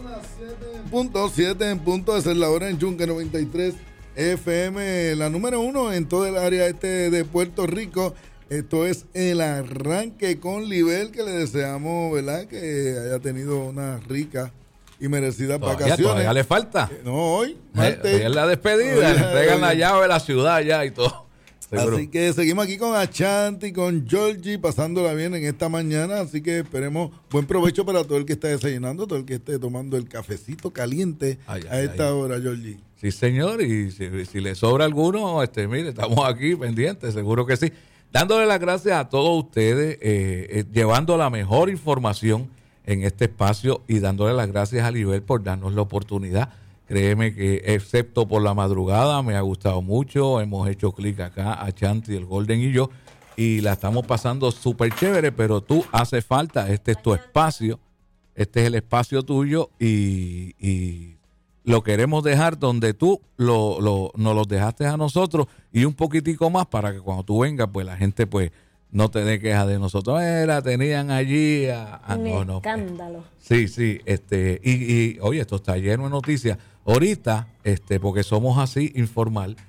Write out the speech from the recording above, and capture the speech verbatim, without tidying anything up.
Punto siete en punto, esa es la hora en Yunque noventa y tres F M, la número uno en todo el área este de Puerto Rico. Esto es el arranque con Libel, que le deseamos, ¿verdad?, que haya tenido una rica y merecidas todavía, vacaciones. Todavía le falta. Eh, no, hoy, martes. Hoy es la despedida, le entregan la llave de la ciudad ya y todo. Seguro. Así que seguimos aquí con Ashanti, con Georgie, pasándola bien en esta mañana. Así que esperemos buen provecho para todo el que está desayunando, todo el que esté tomando el cafecito caliente ay, a ay, esta ay. hora, Georgie. Sí, señor, y si, si le sobra alguno, este, mire, estamos aquí pendientes, seguro que sí. Dándole las gracias a todos ustedes, eh, eh, llevando la mejor información en este espacio y dándole las gracias a Libel por darnos la oportunidad. Créeme que, excepto por la madrugada, me ha gustado mucho. Hemos hecho clic acá, Ashanti, el Golden y yo, y la estamos pasando súper chévere, pero tú hace falta. Este es tu espacio, este es el espacio tuyo y, y lo queremos dejar donde tú lo, lo, nos lo dejaste a nosotros y un poquitico más para que cuando tú vengas, pues la gente pues no te dé queja de nosotros. Eh, la tenían allí. A, a, un no, no, escándalo. Sí, sí. este y, y oye, esto está lleno de noticias. Ahorita, este porque somos así, informal,